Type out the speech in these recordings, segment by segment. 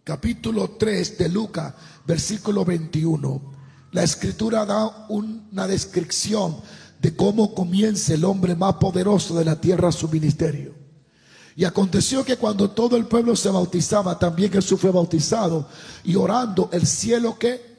capítulo 3 de Lucas, versículo 21. La escritura da una descripción de cómo comienza el hombre más poderoso de la tierra su ministerio. Y aconteció que cuando todo el pueblo se bautizaba, también Jesús fue bautizado, y orando, el cielo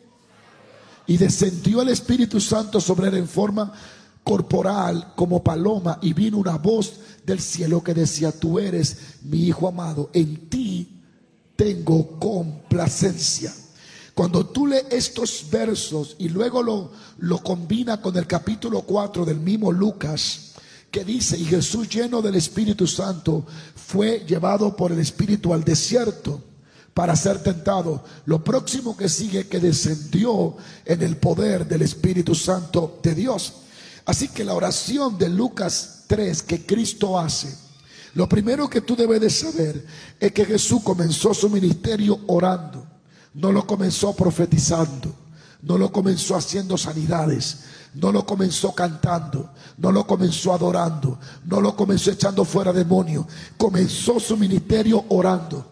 y descendió el Espíritu Santo sobre él en forma corporal como paloma, y vino una voz del cielo que decía: tú eres mi hijo amado, en ti tengo complacencia. Cuando tú lees estos versos y luego lo combina con el capítulo 4 del mismo Lucas, que dice: y Jesús, lleno del Espíritu Santo, fue llevado por el Espíritu al desierto para ser tentado. Lo próximo que sigue, que descendió en el poder del Espíritu Santo de Dios. Así que la oración de Lucas 3 que Cristo hace, lo primero que tú debes de saber es que Jesús comenzó su ministerio orando. No lo comenzó profetizando, no lo comenzó haciendo sanidades, no lo comenzó cantando, no lo comenzó adorando, no lo comenzó echando fuera demonios. Comenzó su ministerio orando.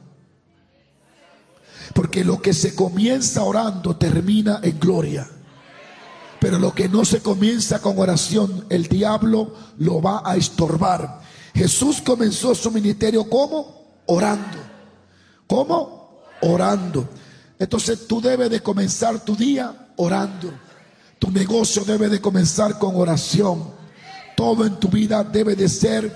Porque lo que se comienza orando termina en gloria. Pero lo que no se comienza con oración, el diablo lo va a estorbar. Jesús comenzó su ministerio ¿cómo? Orando. ¿Cómo? Orando. Entonces tú debes de comenzar tu día orando. Tu negocio debe de comenzar con oración. Todo en tu vida debe de ser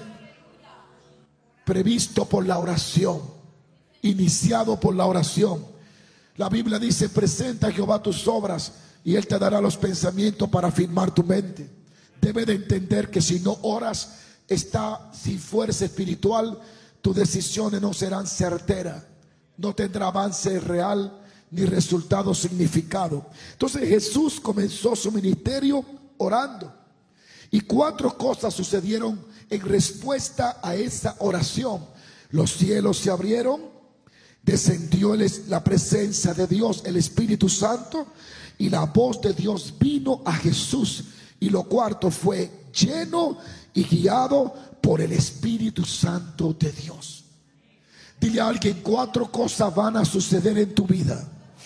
previsto por la oración, iniciado por la oración. La Biblia dice: presenta a Jehová tus obras y Él te dará los pensamientos para afirmar tu mente. Debe de entender que si no oras, está sin fuerza espiritual, tus decisiones no serán certeras, no tendrá avance real ni resultado significado. Entonces Jesús comenzó su ministerio orando, y 4 cosas sucedieron en respuesta a esa oración. Los cielos se abrieron, descendió la presencia de Dios, el Espíritu Santo, y la voz de Dios vino a Jesús. Y lo cuarto fue lleno y guiado por el Espíritu Santo de Dios. Dile a alguien: 4 cosas van a suceder en tu vida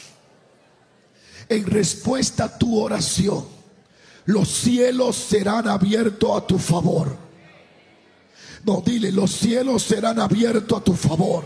en respuesta a tu oración. Los cielos serán abiertos a tu favor. No, dile: los cielos serán abiertos a tu favor.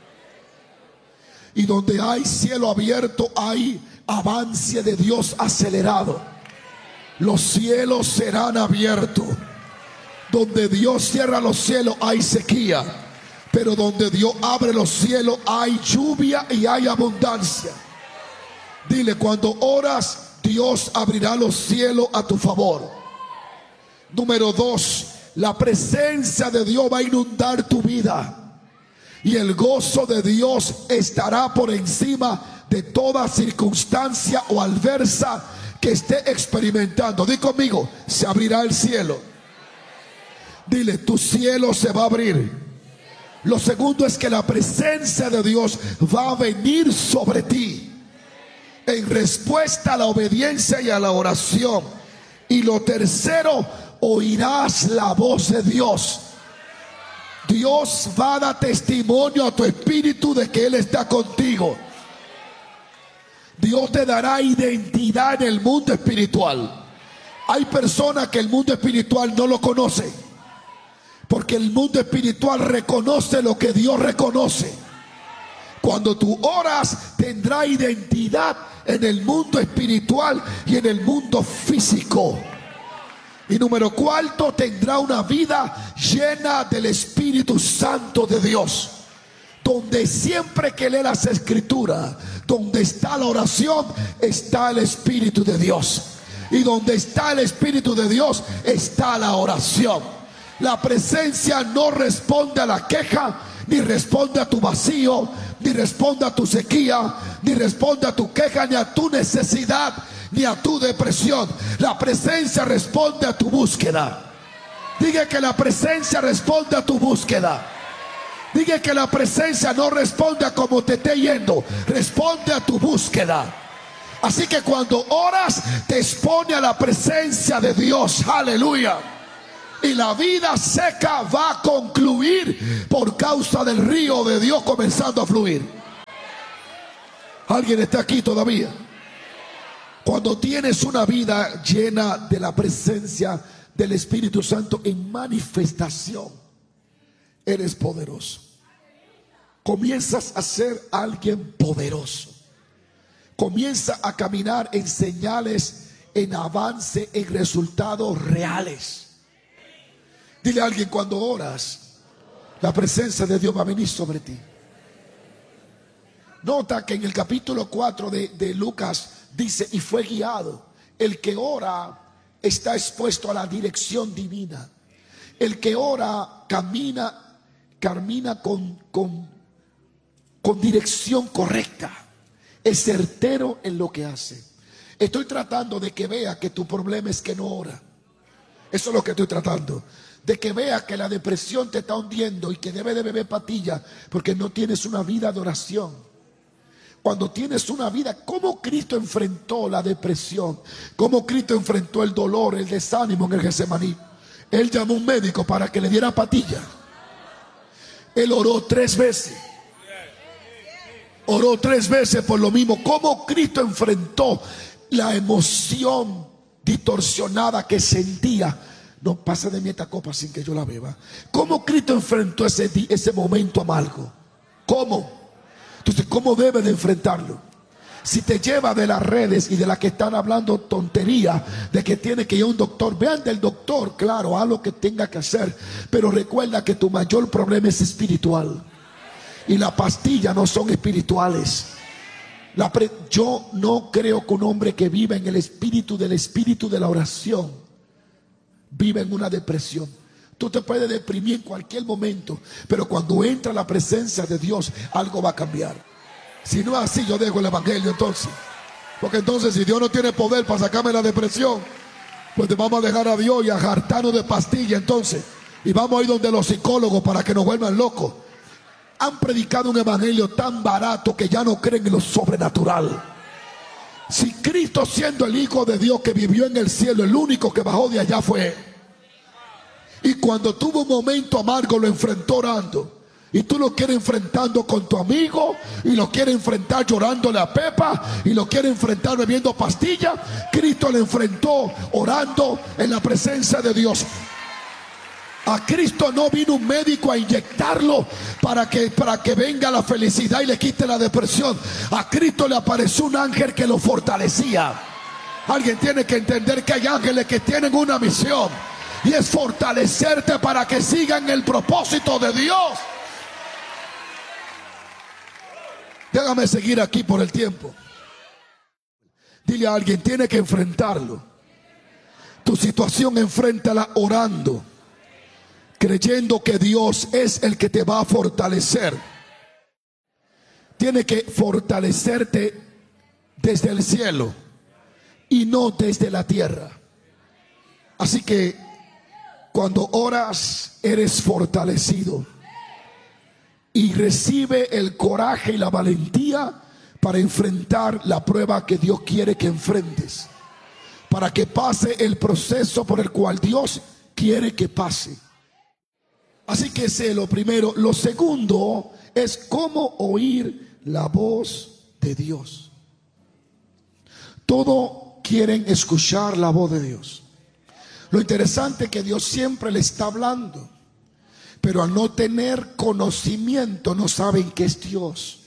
Y donde hay cielo abierto, hay avance de Dios acelerado. Los cielos serán abiertos. Donde Dios cierra los cielos hay sequía, pero donde Dios abre los cielos hay lluvia y hay abundancia. Dile: cuando oras, Dios abrirá los cielos a tu favor. Número 2, la presencia de Dios va a inundar tu vida, y el gozo de Dios estará por encima de toda circunstancia o adversa que esté experimentando. Di conmigo: se abrirá el cielo. Dile: tu cielo se va a abrir. Lo segundo es que la presencia de Dios va a venir sobre ti en respuesta a la obediencia y a la oración. Y lo tercero, oirás la voz de Dios. Dios va a dar testimonio a tu espíritu de que Él está contigo. Dios te dará identidad en el mundo espiritual. Hay personas que el mundo espiritual no lo conoce, porque el mundo espiritual reconoce lo que Dios reconoce. Cuando tú oras, tendrá identidad en el mundo espiritual y en el mundo físico. Y número 4, tendrá una vida llena del Espíritu Santo de Dios, donde siempre que lee las Escrituras, donde está la oración, está el Espíritu de Dios. Y donde está el Espíritu de Dios, está la oración. La presencia no responde a la queja, ni responde a tu vacío, ni responde a tu sequía, ni responde a tu queja, ni a tu necesidad, ni a tu depresión. La presencia responde a tu búsqueda. Diga que la presencia responde a tu búsqueda. Diga que la presencia no responde a cómo te esté yendo, responde a tu búsqueda. Así que cuando oras, te expone a la presencia de Dios. Aleluya. Y la vida seca va a concluir por causa del río de Dios comenzando a fluir. ¿Alguien está aquí todavía? Cuando tienes una vida llena de la presencia del Espíritu Santo en manifestación, eres poderoso. Comienzas a ser alguien poderoso. Comienza a caminar en señales, en avance, en resultados reales. Dile a alguien: cuando oras, la presencia de Dios va a venir sobre ti. Nota que en el capítulo 4 de Lucas dice: y fue guiado. El que ora está expuesto a la dirección divina. El que ora camina con dirección correcta. Es certero en lo que hace. Estoy tratando de que vea que tu problema es que no ora. Eso es lo que estoy tratando. De que vea que la depresión te está hundiendo y que debe de beber pastillas porque no tienes una vida de oración. Cuando tienes una vida, ¿cómo Cristo enfrentó la depresión? ¿Cómo Cristo enfrentó el dolor, el desánimo en el Getsemaní? Él llamó a un médico para que le diera pastillas. Él oró 3 veces. Oró 3 veces por lo mismo. ¿Cómo Cristo enfrentó la emoción distorsionada que sentía? No pasa de mí esta copa sin que yo la beba. ¿Cómo Cristo enfrentó ese momento amargo? ¿Cómo? Entonces, ¿cómo debe de enfrentarlo? Si te lleva de las redes y de las que están hablando tontería, de que tiene que ir a un doctor, vean del doctor, claro, haz lo que tenga que hacer, pero recuerda que tu mayor problema es espiritual. Y las pastillas no son espirituales. Yo no creo que un hombre que vive en el espíritu de la oración vive en una depresión. Tú te puedes deprimir en cualquier momento, pero cuando entra la presencia de Dios, algo va a cambiar. Si no es así, yo dejo el evangelio entonces. Porque entonces, si Dios no tiene poder para sacarme la depresión, pues vamos a dejar a Dios y a hartarnos de pastillas entonces. Y vamos a ir donde los psicólogos para que nos vuelvan locos. Han predicado un evangelio tan barato que ya no creen en lo sobrenatural. Si Cristo, siendo el Hijo de Dios que vivió en el cielo, el único que bajó de allá fue Él. Y cuando tuvo un momento amargo lo enfrentó orando. Y tú lo quieres enfrentando con tu amigo, y lo quieres enfrentar llorándole a Pepa, y lo quieres enfrentar bebiendo pastillas. Cristo lo enfrentó orando en la presencia de Dios. A Cristo no vino un médico a inyectarlo para que venga la felicidad y le quite la depresión. A Cristo le apareció un ángel que lo fortalecía. Alguien tiene que entender que hay ángeles que tienen una misión, y es fortalecerte para que sigan el propósito de Dios. Déjame seguir aquí por el tiempo. Dile a alguien: tiene que enfrentarlo. Tu situación enfréntala orando, creyendo que Dios es el que te va a fortalecer. Tiene que fortalecerte desde el cielo y no desde la tierra. Así que cuando oras, eres fortalecido y recibe el coraje y la valentía para enfrentar la prueba que Dios quiere que enfrentes, para que pase el proceso por el cual Dios quiere que pase. Así que ese es lo primero. Lo segundo es cómo oír la voz de Dios. Todos quieren escuchar la voz de Dios. Lo interesante es que Dios siempre le está hablando, pero al no tener conocimiento no saben que es Dios.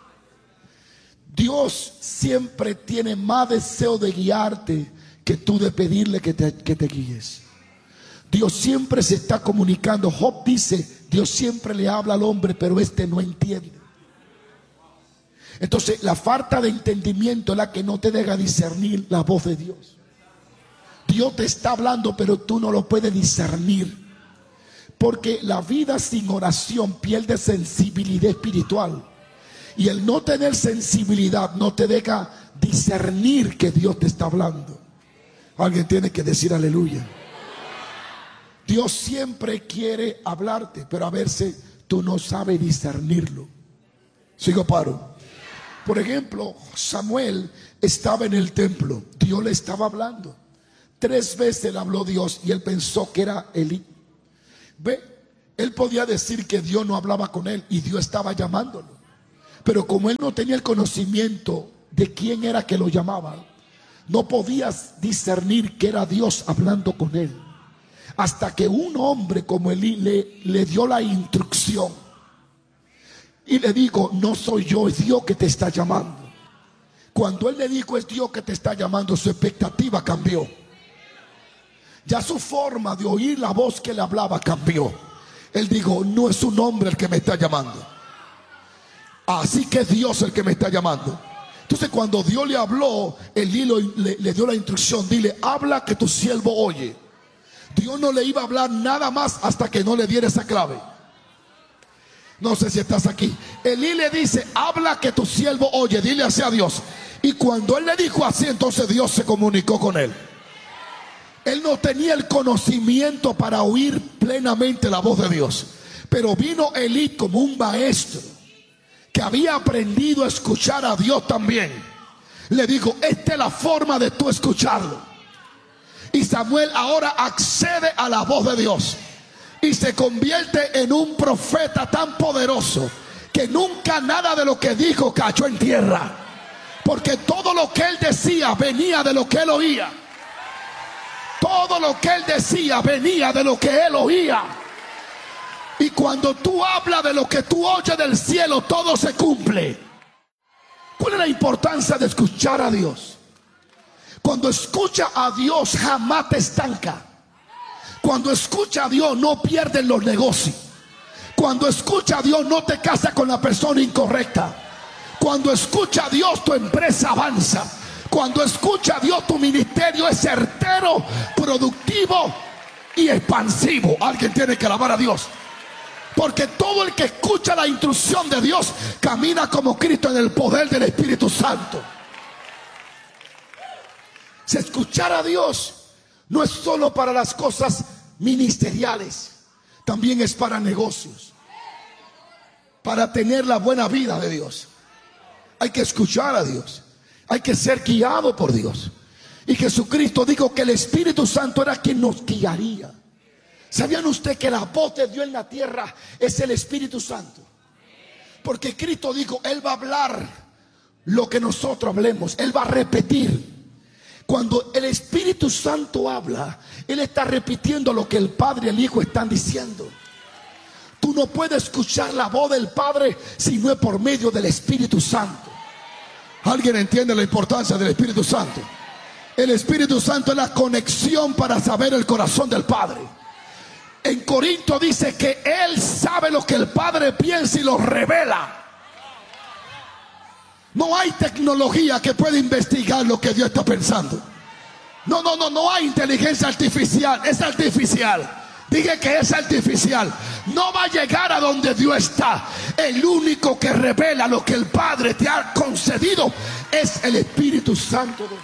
Dios siempre tiene más deseo de guiarte que tú de pedirle que te guíes. Dios siempre se está comunicando. Job dice: Dios siempre le habla al hombre, pero este no entiende. Entonces la falta de entendimiento es la que no te deja discernir la voz de Dios. Dios te está hablando, pero tú no lo puedes discernir, porque la vida sin oración pierde sensibilidad espiritual, y el no tener sensibilidad no te deja discernir que Dios te está hablando. Alguien tiene que decir aleluya. Dios siempre quiere hablarte, pero a veces tú no sabes discernirlo. Sigo paro. Por ejemplo, Samuel estaba en el templo. Dios le estaba hablando. 3 veces le habló Dios y él pensó que era Elí. Ve, él podía decir que Dios no hablaba con él y Dios estaba llamándolo. Pero como él no tenía el conocimiento de quién era que lo llamaba, no podías discernir que era Dios hablando con él, hasta que un hombre como Elí le dio la instrucción y le dijo: no soy yo, es Dios que te está llamando. Cuando él le dijo: es Dios que te está llamando, su expectativa cambió. Ya su forma de oír la voz que le hablaba cambió. Él dijo: no es un hombre el que me está llamando, así que es Dios el que me está llamando. Entonces cuando Dios le habló, Elí le dio la instrucción: dile, habla que tu siervo oye. Dios no le iba a hablar nada más hasta que no le diera esa clave. No sé si estás aquí. Elí le dice: habla que tu siervo oye, dile así a Dios. Y cuando él le dijo así, entonces Dios se comunicó con él. Él no tenía el conocimiento para oír plenamente la voz de Dios, pero vino Elí como un maestro que había aprendido a escuchar a Dios también. Le dijo: esta es la forma de tú escucharlo. Y Samuel ahora accede a la voz de Dios y se convierte en un profeta tan poderoso que nunca nada de lo que dijo cayó en tierra, porque todo lo que él decía venía de lo que él oía. Todo lo que él decía venía de lo que él oía. Y cuando tú hablas de lo que tú oyes del cielo, todo se cumple. ¿Cuál es la importancia de escuchar a Dios? Cuando escucha a Dios jamás te estanca. Cuando escucha a Dios no pierdes los negocios. Cuando escucha a Dios no te casas con la persona incorrecta. Cuando escucha a Dios tu empresa avanza. Cuando escucha a Dios tu ministerio es certero, productivo y expansivo. Alguien tiene que alabar a Dios. Porque todo el que escucha la instrucción de Dios camina como Cristo en el poder del Espíritu Santo. Si escuchar a Dios no es solo para las cosas ministeriales, también es para negocios, para tener la buena vida de Dios. Hay que escuchar a Dios, hay que ser guiado por Dios. Y Jesucristo dijo que el Espíritu Santo era quien nos guiaría. ¿Sabían ustedes que la voz de Dios en la tierra es el Espíritu Santo? Porque Cristo dijo: Él va a hablar lo que nosotros hablemos, Él va a repetir. Cuando el Espíritu Santo habla, Él está repitiendo lo que el Padre y el Hijo están diciendo. Tú no puedes escuchar la voz del Padre si no es por medio del Espíritu Santo. ¿Alguien entiende la importancia del Espíritu Santo? El Espíritu Santo es la conexión para saber el corazón del Padre. En Corinto dice que Él sabe lo que el Padre piensa y lo revela. No hay tecnología que pueda investigar lo que Dios está pensando. No hay inteligencia artificial. Es artificial. Dije que es artificial. No va a llegar a donde Dios está. El único que revela lo que el Padre te ha concedido es el Espíritu Santo de Dios.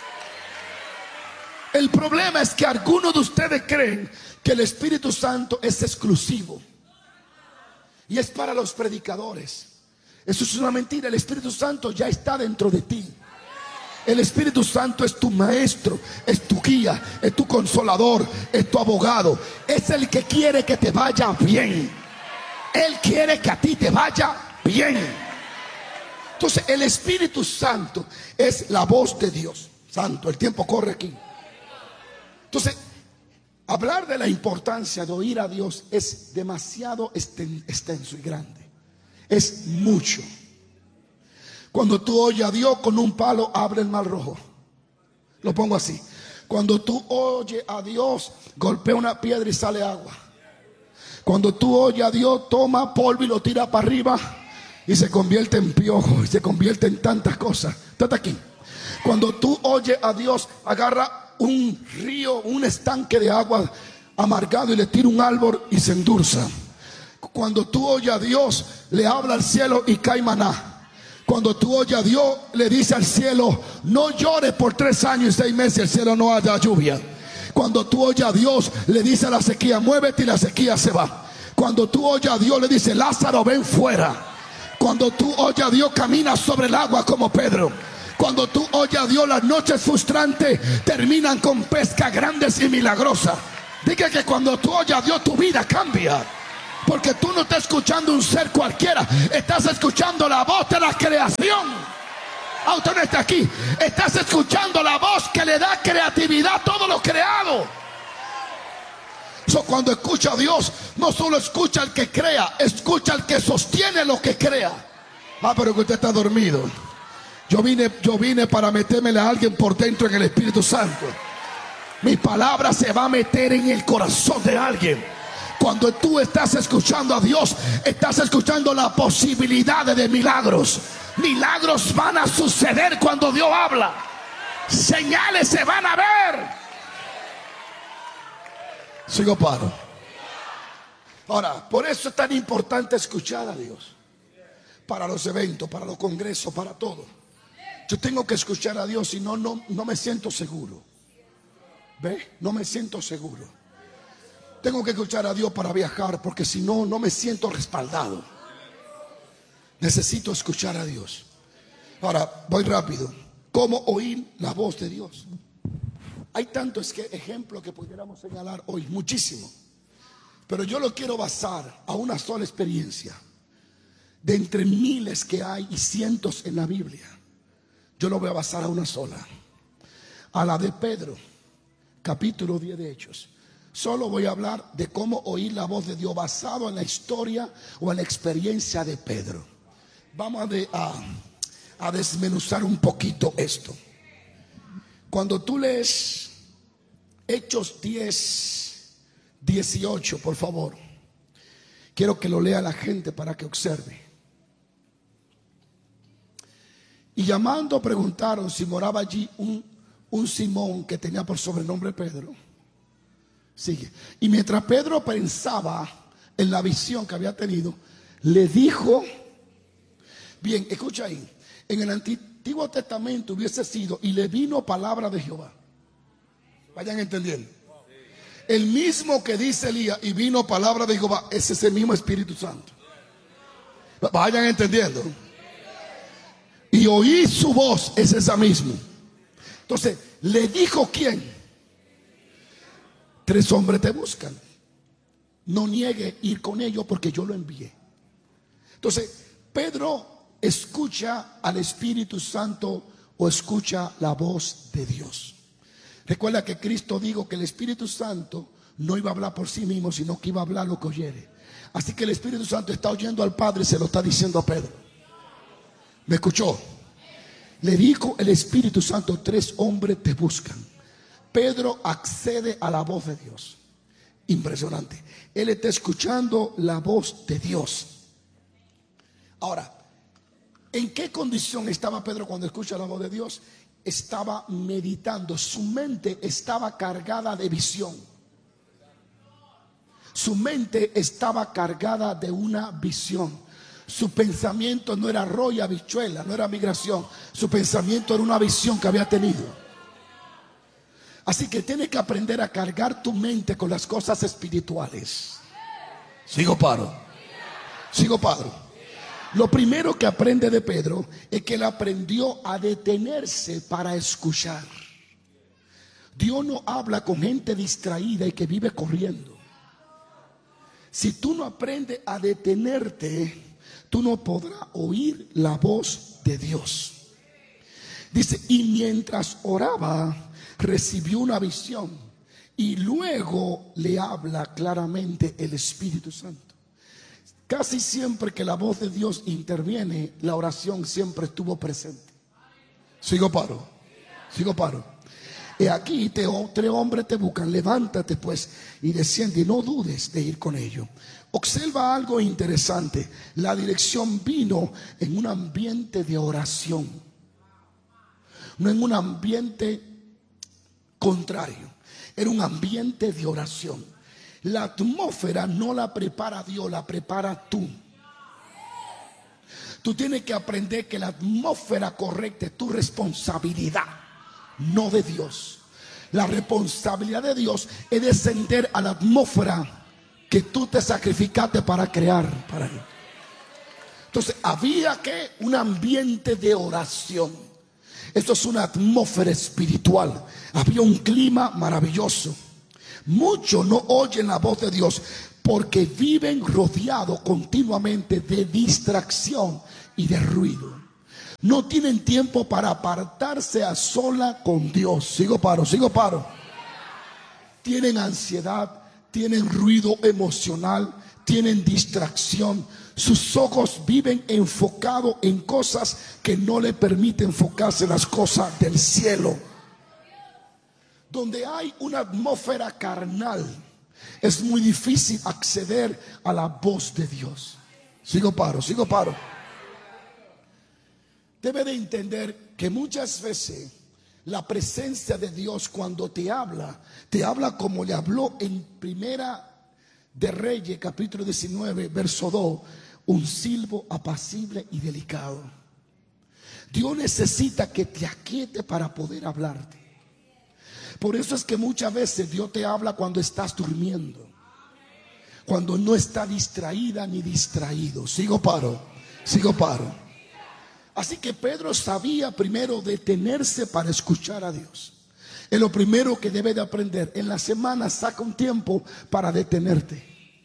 El problema es que algunos de ustedes creen que el Espíritu Santo es exclusivo y es para los predicadores. Eso es una mentira. El Espíritu Santo ya está dentro de ti. El Espíritu Santo es tu maestro, es tu guía, es tu consolador, es tu abogado. Es el que quiere que te vaya bien. Él quiere que a ti te vaya bien. Entonces el Espíritu Santo es la voz de Dios. Santo, el tiempo corre aquí. Entonces, hablar de la importancia de oír a Dios es demasiado extenso y grande. Es mucho. Cuando tú oyes a Dios, con un palo abre el mar rojo. Lo pongo así. Cuando tú oyes a Dios, golpea una piedra y sale agua. Cuando tú oyes a Dios, toma polvo y lo tira para arriba y se convierte en piojo y se convierte en tantas cosas. Estate aquí. Cuando tú oyes a Dios, agarra un río, un estanque de agua amargado y le tira un árbol y se endulza. Cuando tú oyes a Dios, le habla al cielo y cae maná. Cuando tú oyes a Dios, le dice al cielo: no llores por 3 años y 6 meses, el cielo no haya lluvia. Cuando tú oyes a Dios, le dice a la sequía: muévete, y la sequía se va. Cuando tú oyes a Dios, le dice: Lázaro, ven fuera. Cuando tú oyes a Dios, camina sobre el agua como Pedro. Cuando tú oyes a Dios, las noches frustrantes terminan con pescas grandes y milagrosas. Diga que cuando tú oyes a Dios, tu vida cambia. Porque tú no estás escuchando un ser cualquiera, estás escuchando la voz de la creación. Usted no está aquí, estás escuchando la voz que le da creatividad a todo lo creado. Cuando escucha a Dios, no solo escucha al que crea, escucha al que sostiene lo que crea. Pero que usted está dormido. Yo vine para metérmele a alguien por dentro en el Espíritu Santo. Mi palabra se va a meter en el corazón de alguien. Cuando tú estás escuchando a Dios, estás escuchando la posibilidad de milagros. Milagros van a suceder cuando Dios habla. Señales se van a ver. Sigo paro. Ahora, por eso es tan importante escuchar a Dios. Para los eventos, para los congresos, para todo. Yo tengo que escuchar a Dios, si no, no me siento seguro. ¿Ve? No me siento seguro. Tengo que escuchar a Dios para viajar, porque si no, no me siento respaldado. Necesito escuchar a Dios. Ahora, voy rápido. ¿Cómo oír la voz de Dios? Hay tantos ejemplos que pudiéramos señalar hoy, muchísimo. Pero yo lo quiero basar a una sola experiencia. De entre miles que hay y cientos en la Biblia, yo lo voy a basar a una sola. A la de Pedro, capítulo 10 de Hechos. Solo voy a hablar de cómo oír la voz de Dios basado en la historia o en la experiencia de Pedro. Vamos a desmenuzar un poquito esto. Cuando tú lees Hechos 10, 18, por favor. Quiero que lo lea la gente para que observe. Y llamando preguntaron si moraba allí un Simón que tenía por sobrenombre Pedro. Sigue. Y mientras Pedro pensaba en la visión que había tenido, le dijo, bien, escucha ahí, en el Antiguo Testamento hubiese sido, y le vino palabra de Jehová. Vayan entendiendo. El mismo que dice Elías, y vino palabra de Jehová, es ese mismo Espíritu Santo. Vayan entendiendo. Y oí su voz, es esa misma. Entonces, le dijo ¿quién? 3 hombres te buscan. No niegue ir con ellos porque yo lo envié. Entonces, Pedro escucha al Espíritu Santo o escucha la voz de Dios. Recuerda que Cristo dijo que el Espíritu Santo no iba a hablar por sí mismo, sino que iba a hablar lo que oyere. Así que el Espíritu Santo está oyendo al Padre y se lo está diciendo a Pedro. ¿Me escuchó? Le dijo el Espíritu Santo, 3 hombres te buscan. Pedro accede a la voz de Dios. Impresionante. Él está escuchando la voz de Dios. Ahora, ¿en qué condición estaba Pedro cuando escucha la voz de Dios? Estaba meditando. Su mente estaba cargada de visión. Su mente estaba cargada de una visión. Su pensamiento no era arroz y habichuela, no era migración. Su pensamiento era una visión que había tenido. Así que tienes que aprender a cargar tu mente con las cosas espirituales. Sigo paro. Lo primero que aprende de Pedro es que él aprendió a detenerse para escuchar. Dios no habla con gente distraída y que vive corriendo. Si tú no aprendes a detenerte, tú no podrás oír la voz de Dios. Dice, y mientras oraba, recibió una visión y luego le habla claramente el Espíritu Santo. Casi siempre que la voz de Dios interviene, la oración siempre estuvo presente. Sigo paro. Y aquí 3 hombres te buscan. Levántate pues y desciende y no dudes de ir con ellos. Observa algo interesante. La dirección vino en un ambiente de oración, no en un ambiente contrario. Era un ambiente de oración. La atmósfera no la prepara Dios, la prepara tú. Tú tienes que aprender que la atmósfera correcta es tu responsabilidad, no de Dios. La responsabilidad de Dios es descender a la atmósfera que tú te sacrificaste para crear para Él. Entonces había un ambiente de oración. Esto es una atmósfera espiritual. Había un clima maravilloso. Muchos no oyen la voz de Dios porque viven rodeados continuamente de distracción y de ruido. No tienen tiempo para apartarse a sola con Dios. Sigo paro. Tienen ansiedad, tienen ruido emocional, tienen distracción. Sus ojos viven enfocados en cosas que no le permiten enfocarse en las cosas del cielo. Donde hay una atmósfera carnal, es muy difícil acceder a la voz de Dios. Sigo paro. Debe de entender que muchas veces la presencia de Dios cuando te habla como le habló en Primera de Reyes, capítulo 19, verso 2, un silbo apacible y delicado. Dios necesita que te aquiete para poder hablarte. Por eso es que muchas veces Dios te habla cuando estás durmiendo, cuando no está distraída ni distraído. Sigo paro. Así que Pedro sabía primero detenerse para escuchar a Dios. Es lo primero que debe de aprender. En la semana saca un tiempo para detenerte.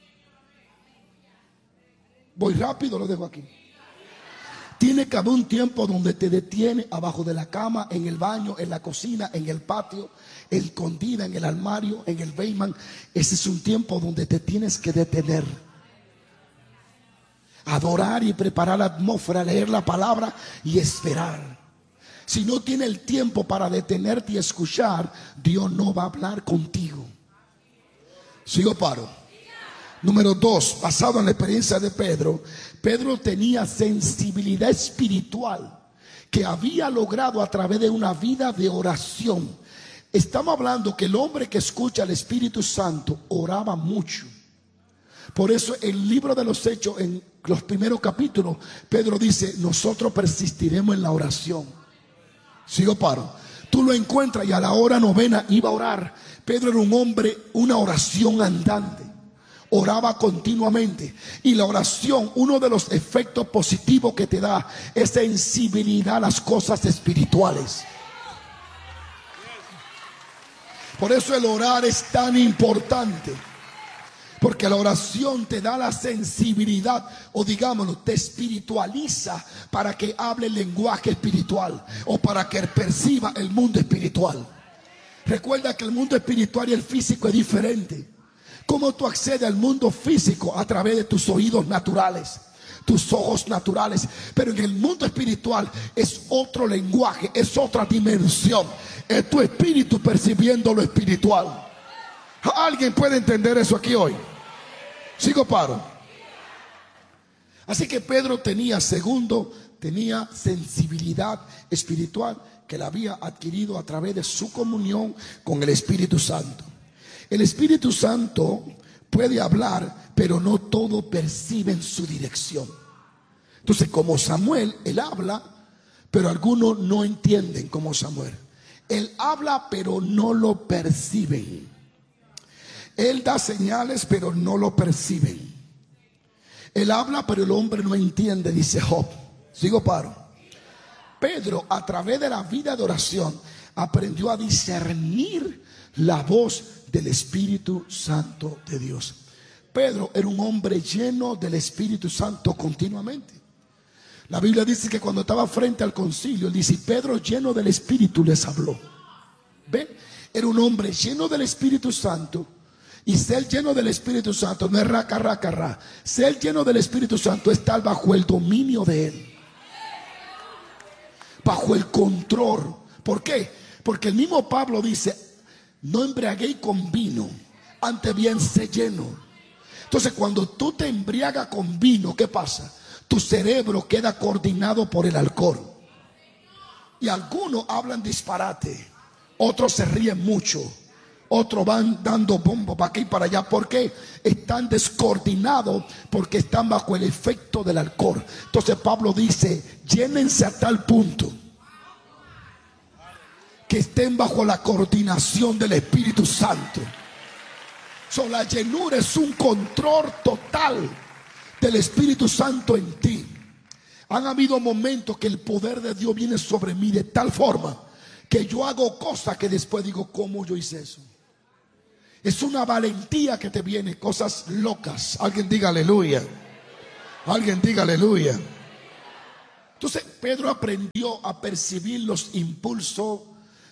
Voy rápido, lo dejo aquí. Tiene que haber un tiempo donde te detiene abajo de la cama, en el baño, en la cocina, en el patio, escondida en el armario, en el basement. Ese es un tiempo donde te tienes que detener. Adorar y preparar la atmósfera, leer la palabra y esperar. Si no tiene el tiempo para detenerte y escuchar, Dios no va a hablar contigo. Sigo paro. Número 2, basado en la experiencia de Pedro, Pedro tenía sensibilidad espiritual que había logrado a través de una vida de oración. Estamos hablando que el hombre que escucha al Espíritu Santo oraba mucho. Por eso el libro de los Hechos, en los primeros capítulos, Pedro dice: nosotros persistiremos en la oración. Sigo paro. Tú lo encuentras y a la hora novena iba a orar. Pedro era un hombre, una oración andante. Oraba continuamente. Y la oración, uno de los efectos positivos que te da es sensibilidad a las cosas espirituales. Por eso el orar es tan importante. Porque la oración te da la sensibilidad, o digámoslo, te espiritualiza para que hable el lenguaje espiritual o para que perciba el mundo espiritual. Recuerda que el mundo espiritual y el físico es diferente. ¿Cómo tú accedes al mundo físico? A través de tus oídos naturales, tus ojos naturales. Pero en el mundo espiritual es otro lenguaje, es otra dimensión. Es tu espíritu percibiendo lo espiritual. ¿Alguien puede entender eso aquí hoy? Sigo paro. Así que Pedro tenía sensibilidad espiritual que la había adquirido a través de su comunión con el Espíritu Santo. El Espíritu Santo puede hablar, pero no todo percibe en su dirección. Entonces, como Samuel, él habla, pero algunos no entienden como Samuel. Él habla, pero no lo perciben. Él da señales, pero no lo perciben. Él habla, pero el hombre no entiende, dice Job. Sigo paro. Pedro, a través de la vida de oración, aprendió a discernir la voz del Espíritu Santo de Dios. Pedro era un hombre lleno del Espíritu Santo continuamente. La Biblia dice que cuando estaba frente al concilio, él dice: Pedro, lleno del Espíritu, les habló. ¿Ven? Era un hombre lleno del Espíritu Santo. Y ser lleno del Espíritu Santo no es raca. Ser lleno del Espíritu Santo es estar bajo el dominio de Él, bajo el control. ¿Por qué? Porque el mismo Pablo dice: no embriaguéis con vino, antes bien sé lleno. Entonces, cuando tú te embriagas con vino, ¿qué pasa? Tu cerebro queda coordinado por el alcohol. Y algunos hablan disparate, otros se ríen mucho, otros van dando bombo para aquí y para allá. ¿Por qué? Están descoordinados porque están bajo el efecto del alcohol. Entonces Pablo dice: llénense a tal punto que estén bajo la coordinación del Espíritu Santo. La llenura es un control total del Espíritu Santo en ti. Han habido momentos que el poder de Dios viene sobre mí de tal forma que yo hago cosas que después digo: ¿cómo yo hice eso? Es una valentía que te viene, cosas locas. Alguien diga aleluya. Alguien diga aleluya. Entonces Pedro aprendió a percibir los impulsos,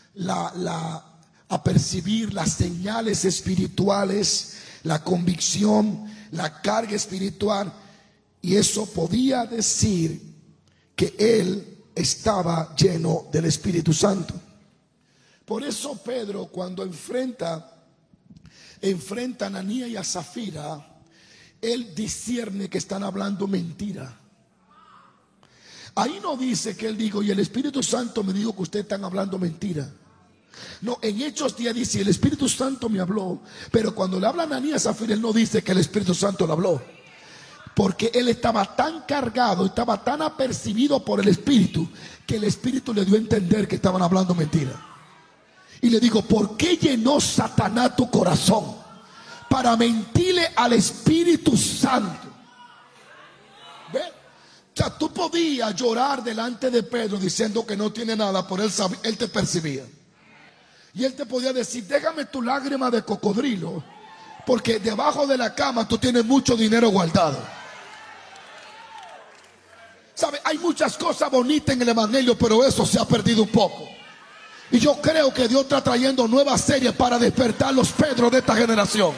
a percibir las señales espirituales, la convicción, la carga espiritual. Y eso podía decir que él estaba lleno del Espíritu Santo. Por eso Pedro, cuando enfrenta a Ananías y a Zafira, él discierne que están hablando mentira. Ahí no dice que él dijo, y el Espíritu Santo me dijo que ustedes están hablando mentira. No, en Hechos 10 dice, el Espíritu Santo me habló. Pero cuando le habla a Ananías y a Zafira, él no dice que el Espíritu Santo le habló, porque él estaba tan cargado, estaba tan apercibido por el Espíritu, que el Espíritu le dio a entender que estaban hablando mentira. Y le digo, ¿por qué llenó Satanás tu corazón? Para mentirle al Espíritu Santo. ¿Ve? O sea, tú podías llorar delante de Pedro diciendo que no tiene nada, pero él te percibía. Y él te podía decir, déjame tu lágrima de cocodrilo, porque debajo de la cama tú tienes mucho dinero guardado. ¿Sabe? Hay muchas cosas bonitas en el evangelio, pero eso se ha perdido un poco. Y yo creo que Dios está trayendo nuevas series para despertar los Pedros de esta generación.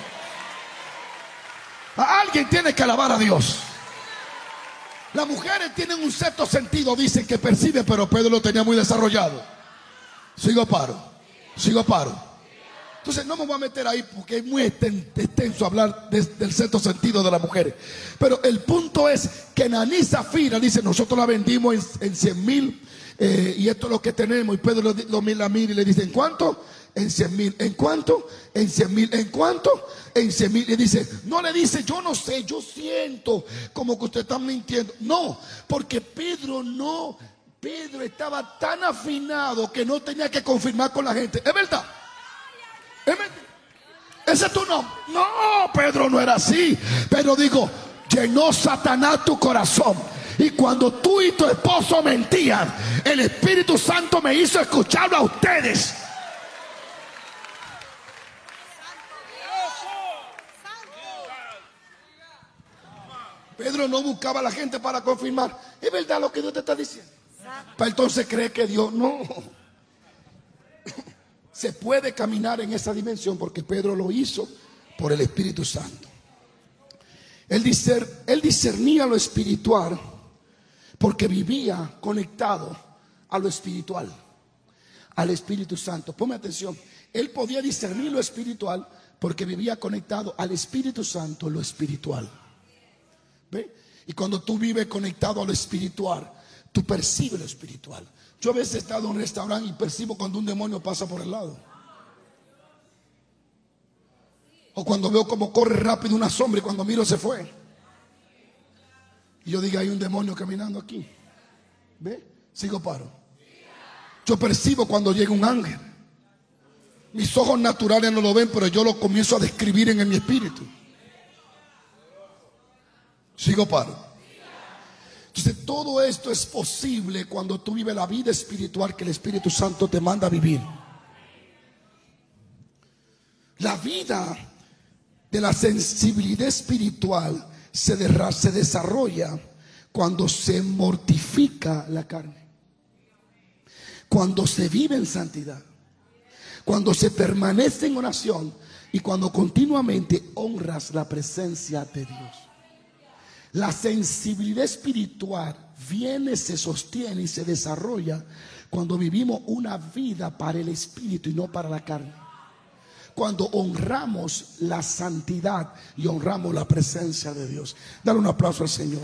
Alguien tiene que alabar a Dios. Las mujeres tienen un sexto sentido, dicen que perciben, pero Pedro lo tenía muy desarrollado. Sigo paro. Entonces no me voy a meter ahí porque es muy extenso hablar del sexto sentido de las mujeres. Pero el punto es que Ananías y Zafira dice, nosotros la vendimos en 100,000 y esto es lo que tenemos. Y Pedro lo mira y le dice, ¿en cuánto? En 100,000. ¿En cuánto? En 100,000. ¿En cuánto? En 100,000. Y dice, no le dice, yo no sé, yo siento como que usted está mintiendo. No, porque Pedro estaba tan afinado que no tenía que confirmar con la gente. ¿Es verdad? ¿Es mentira? ¿Ese es tu nombre? No, Pedro no era así. Pero digo, llenó Satanás tu corazón. Y cuando tú y tu esposo mentían, el Espíritu Santo me hizo escucharlo a ustedes. Pedro no buscaba a la gente para confirmar. ¿Es verdad lo que Dios te está diciendo? Para entonces cree que Dios no. Se puede caminar en esa dimensión porque Pedro lo hizo por el Espíritu Santo. Él discernía lo espiritual porque vivía conectado a lo espiritual, al Espíritu Santo. Ponme atención. Él podía discernir lo espiritual porque vivía conectado al Espíritu Santo, lo espiritual. ¿Ve? Y cuando tú vives conectado a lo espiritual, tú percibes lo espiritual. Yo a veces he estado en un restaurante y percibo cuando un demonio pasa por el lado. O cuando veo como corre rápido una sombra y cuando miro se fue. Y yo digo, hay un demonio caminando aquí. ¿Ve? Sigo paro. Yo percibo cuando llega un ángel. Mis ojos naturales no lo ven, pero yo lo comienzo a describir en mi espíritu. Sigo paro. Entonces todo esto es posible cuando tú vives la vida espiritual que el Espíritu Santo te manda a vivir. La vida de la sensibilidad espiritual se desarrolla cuando se mortifica la carne, cuando se vive en santidad, cuando se permanece en oración y cuando continuamente honras la presencia de Dios. La sensibilidad espiritual viene, se sostiene y se desarrolla cuando vivimos una vida para el Espíritu y no para la carne. Cuando honramos la santidad y honramos la presencia de Dios. Dale un aplauso al Señor.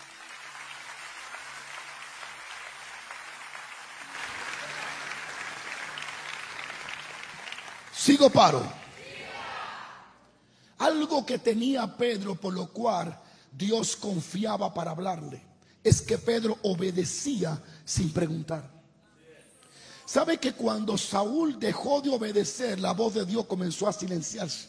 Sigo paro. Algo que tenía Pedro, por lo cual Dios confiaba para hablarle, es que Pedro obedecía sin preguntar. ¿Sabe que cuando Saúl dejó de obedecer, la voz de Dios comenzó a silenciarse?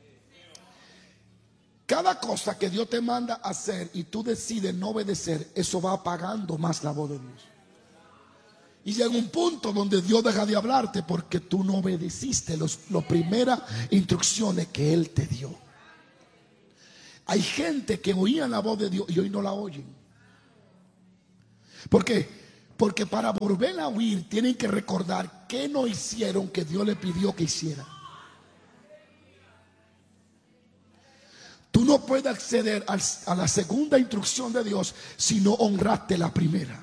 Cada cosa que Dios te manda a hacer y tú decides no obedecer, eso va apagando más la voz de Dios. Y llega un punto donde Dios deja de hablarte porque tú no obedeciste las primeras instrucciones que Él te dio. Hay gente que oía la voz de Dios y hoy no la oyen. ¿Por qué? Porque para volver a oír tienen que recordar qué no hicieron que Dios le pidió que hiciera. Tú no puedes acceder a la segunda instrucción de Dios si no honraste la primera.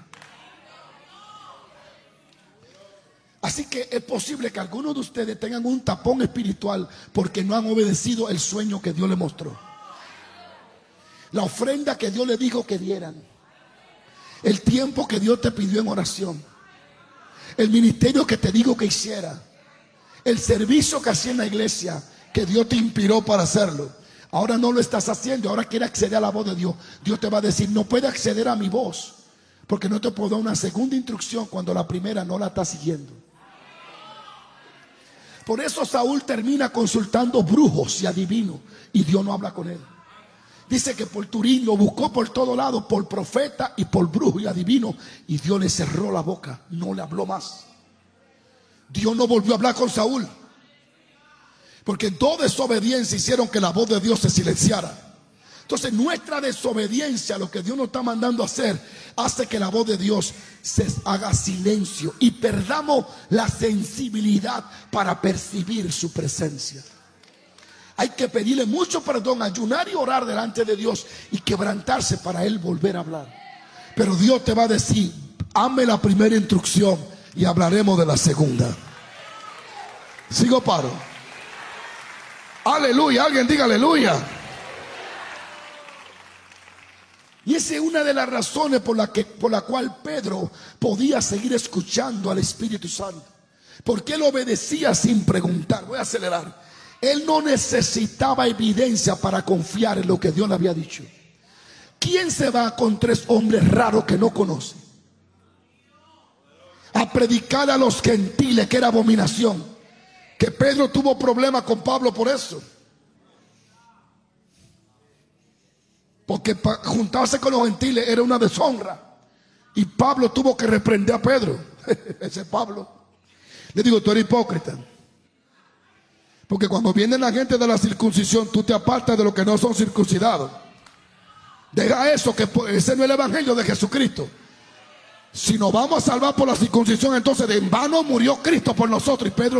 Así que es posible que algunos de ustedes tengan un tapón espiritual porque no han obedecido el sueño que Dios les mostró, la ofrenda que Dios les dijo que dieran, el tiempo que Dios te pidió en oración, el ministerio que te dijo que hiciera, el servicio que hacía en la iglesia que Dios te inspiró para hacerlo. Ahora no lo estás haciendo, ahora quieres acceder a la voz de Dios. Dios te va a decir: no puedes acceder a mi voz porque no te puedo dar una segunda instrucción cuando la primera no la estás siguiendo. Por eso Saúl termina consultando brujos y adivinos y Dios no habla con él. Dice que por Turín lo buscó por todo lado, por profeta y por brujo y adivino, y Dios le cerró la boca, no le habló más. Dios no volvió a hablar con Saúl, porque en toda desobediencia hicieron que la voz de Dios se silenciara. Entonces nuestra desobediencia a lo que Dios nos está mandando a hacer hace que la voz de Dios se haga silencio y perdamos la sensibilidad para percibir su presencia. Hay que pedirle mucho perdón, ayunar y orar delante de Dios y quebrantarse para Él volver a hablar. Pero Dios te va a decir: hazme la primera instrucción y hablaremos de la segunda. Sigo paro. Aleluya, alguien diga aleluya. Y esa es una de las razones por la cual Pedro podía seguir escuchando al Espíritu Santo, porque él obedecía sin preguntar. Voy a acelerar. Él no necesitaba evidencia para confiar en lo que Dios le había dicho. ¿Quién se va con tres hombres raros que no conoce a predicar a los gentiles que era abominación? Que Pedro tuvo problemas con Pablo por eso, porque juntarse con los gentiles era una deshonra. Y Pablo tuvo que reprender a Pedro. Ese Pablo le digo: tú eres hipócrita, porque cuando viene la gente de la circuncisión, tú te apartas de los que no son circuncidados. Deja eso, que ese no es el evangelio de Jesucristo. Si nos vamos a salvar por la circuncisión, entonces en vano murió Cristo por nosotros. Y Pedro...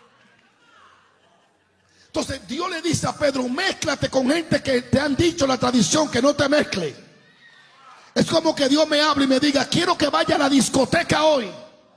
Entonces Dios le dice a Pedro: mézclate con gente que te han dicho la tradición que no te mezcle. Es como que Dios me hable y me diga: quiero que vaya a la discoteca hoy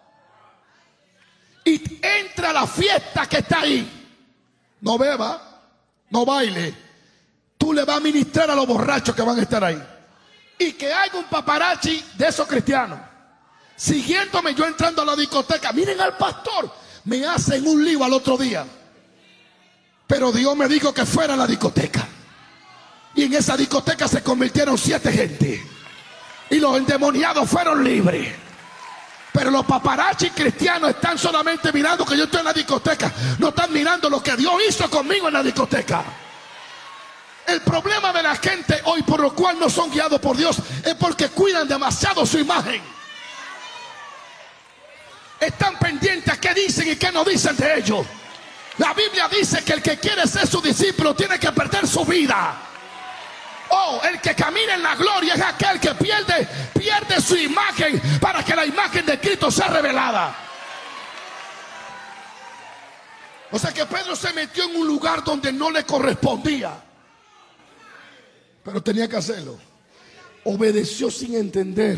y entra a la fiesta que está ahí. No beba, no baile. Tú le vas a ministrar a los borrachos que van a estar ahí. Y que haya un paparazzi de esos cristianos siguiéndome yo entrando a la discoteca. Miren al pastor, me hacen un lío al otro día. Pero Dios me dijo que fuera a la discoteca. Y en esa discoteca se convirtieron 7 gente. Y los endemoniados fueron libres. Pero los paparazzi cristianos están solamente mirando que yo estoy en la discoteca. No están mirando lo que Dios hizo conmigo en la discoteca. El problema de la gente hoy, por lo cual no son guiados por Dios, es porque cuidan demasiado su imagen. Están pendientes a qué dicen y qué no dicen de ellos. La Biblia dice que el que quiere ser su discípulo tiene que perder su vida. Oh, el que camina en la gloria es aquel que pierde su imagen para que la imagen de Cristo sea revelada. O sea que Pedro se metió en un lugar donde no le correspondía, pero tenía que hacerlo. Obedeció sin entender.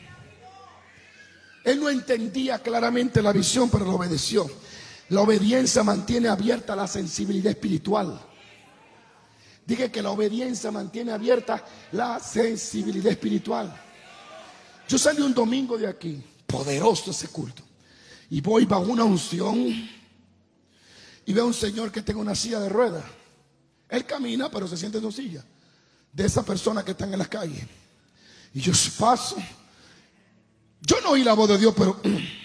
Él no entendía claramente la visión, pero lo obedeció. La obediencia mantiene abierta la sensibilidad espiritual. Dije que la obediencia mantiene abierta la sensibilidad espiritual. Yo salí un domingo de aquí, poderoso ese culto, y voy bajo una unción y veo a un señor que tiene una silla de ruedas. Él camina, pero se siente en su silla, de esas personas que están en las calles. Y yo paso. Yo no oí la voz de Dios, pero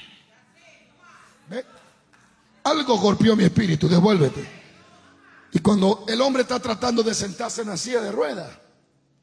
¿ve? Algo golpeó mi espíritu: devuélvete. Y cuando el hombre está tratando de sentarse en la silla de ruedas,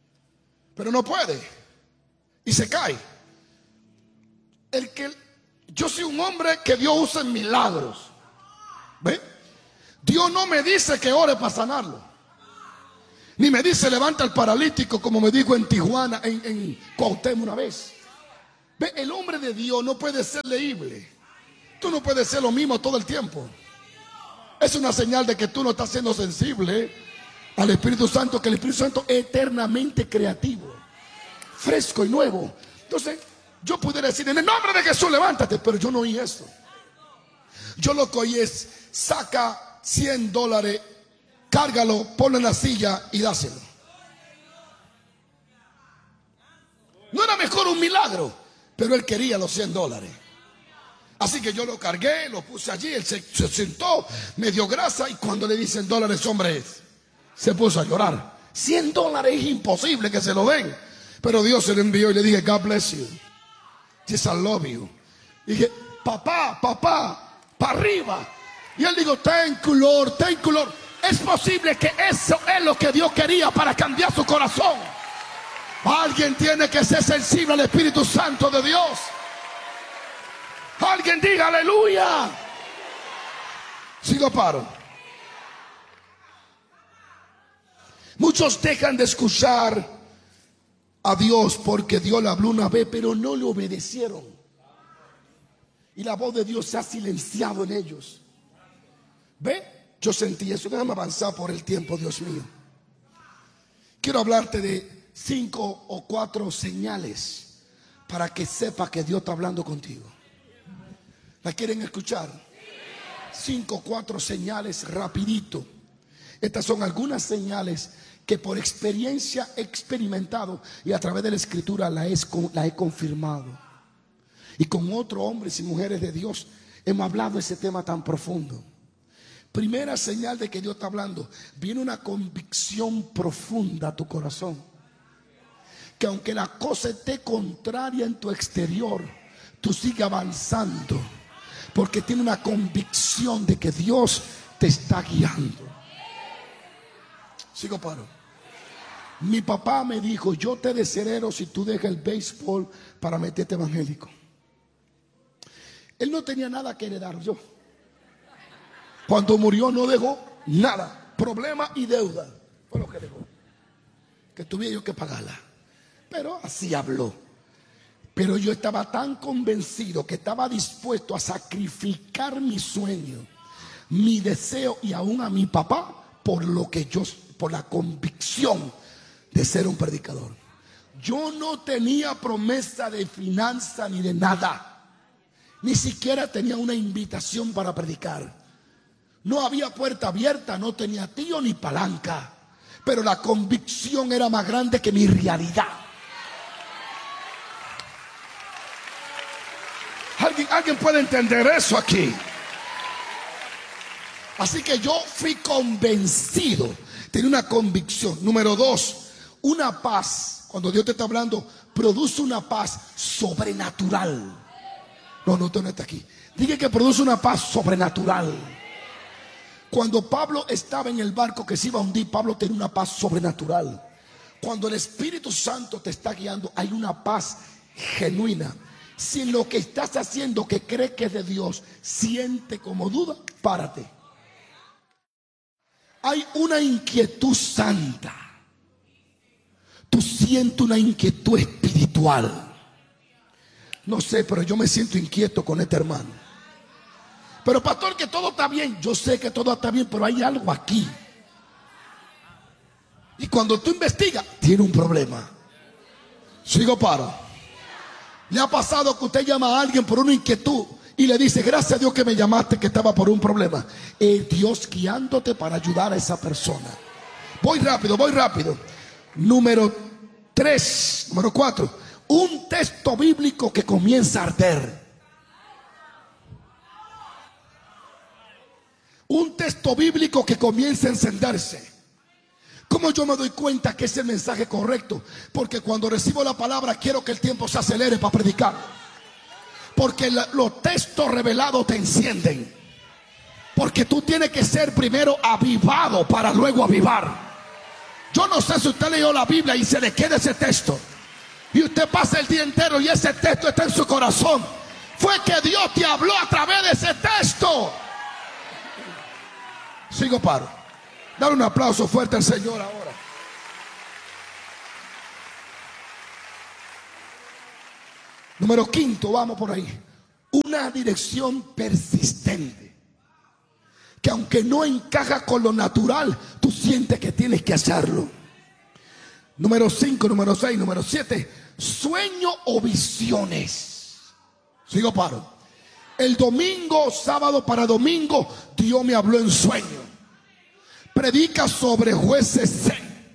pero no puede, y se cae, Yo soy un hombre que Dios usa en milagros. ¿Ve? Dios no me dice que ore para sanarlo, ni me dice levanta al paralítico, como me dijo en Tijuana, en Cuauhtémoc una vez. ¿Ve? El hombre de Dios no puede ser leíble. Tú no puedes ser lo mismo todo el tiempo. Es una señal de que tú no estás siendo sensible al Espíritu Santo, que el Espíritu Santo es eternamente creativo, fresco y nuevo. Entonces yo pudiera decir en el nombre de Jesús levántate, pero yo no oí eso. Yo lo que oí es: saca $100, cárgalo, ponlo en la silla y dáselo. No era mejor un milagro, pero él quería los $100. Así que yo lo cargué, lo puse allí, él se sentó, me dio grasa, y cuando le di $100, hombre, se puso a llorar. $100 es imposible que se lo den, pero Dios se lo envió y le dije: God bless you, yes, I love you. Dije: papá, para arriba. Y él dijo: thank you Lord, thank you Lord. Es posible que eso es lo que Dios quería para cambiar su corazón. Alguien tiene que ser sensible al Espíritu Santo de Dios. Alguien diga aleluya. Sigo paro. Muchos dejan de escuchar a Dios porque Dios le habló una vez, pero no le obedecieron, y la voz de Dios se ha silenciado en ellos. ¿Ve? Yo sentí eso. Déjame avanzar por el tiempo, Dios mío. Quiero hablarte de 5 o 4 señales para que sepa que Dios está hablando contigo. ¿La quieren escuchar? 5 o 4 señales rapidito. Estas son algunas señales que por experiencia he experimentado, y a través de la Escritura la he confirmado. Y con otros hombres y mujeres de Dios hemos hablado de ese tema tan profundo. Primera señal de que Dios está hablando: viene una convicción profunda a tu corazón, que aunque la cosa esté contraria en tu exterior, tú sigues avanzando, porque tiene una convicción de que Dios te está guiando. Sigo paro. Mi papá me dijo: yo te desherero si tú dejas el béisbol para meterte evangélico. Él no tenía nada que heredar. Yo, cuando murió, no dejó nada. Problema y deuda fue lo que dejó, que tuviera yo que pagarla. Pero así habló. Pero yo estaba tan convencido que estaba dispuesto a sacrificar mi sueño, mi deseo y aún a mi papá por la convicción de ser un predicador. Yo no tenía promesa de finanza ni de nada. Ni siquiera tenía una invitación para predicar. No había puerta abierta, no tenía tío ni palanca. Pero la convicción era más grande que mi realidad. ¿Alguien puede entender eso aquí? Así que yo fui convencido, tenía una convicción. Número 2, una paz. Cuando Dios te está hablando, produce una paz sobrenatural. No, usted no está aquí. Diga que produce una paz sobrenatural. Cuando Pablo estaba en el barco que se iba a hundir, Pablo tenía una paz sobrenatural. Cuando el Espíritu Santo te está guiando, hay una paz genuina. Si lo que estás haciendo que crees que es de Dios siente como duda, párate. Hay una inquietud santa. Tú sientes una inquietud espiritual. No sé, pero yo me siento inquieto con este hermano. Pero pastor, que todo está bien. Yo sé que todo está bien, pero hay algo aquí. Y cuando tú investigas, tiene un problema. Sigo paro. ¿Le ha pasado que usted llama a alguien por una inquietud y le dice: gracias a Dios que me llamaste, que estaba por un problema? Es Dios guiándote para ayudar a esa persona. Voy rápido. Número 4. Un texto bíblico que comienza a arder. Un texto bíblico que comienza a encenderse. ¿Cómo yo me doy cuenta que es el mensaje correcto? Porque cuando recibo la palabra quiero que el tiempo se acelere para predicar. Porque los textos revelados te encienden. Porque tú tienes que ser primero avivado para luego avivar. Yo no sé si usted leyó la Biblia y se le queda ese texto, y usted pasa el día entero y ese texto está en su corazón. fue que Dios te habló a través de ese texto. Sigo paro. Dale un aplauso fuerte al Señor ahora. Número 5, vamos por ahí. Una dirección persistente, que aunque no encaja con lo natural, tú sientes que tienes que hacerlo. Número 5, número 6, número 7. Sueño o visiones. Sigo paro. El domingo, sábado para domingo, Dios me habló en sueño. Predica sobre Jueces 6.